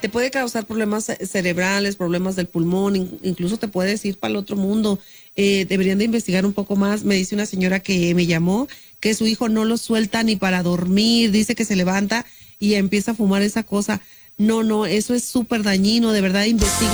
te puede causar problemas cerebrales, problemas del pulmón, incluso te puedes ir para el otro mundo. Deberían de investigar un poco más. Me dice una señora que me llamó que su hijo no lo suelta ni para dormir, dice que se levanta y empieza a fumar esa cosa. No, eso es súper dañino, de verdad, investiga.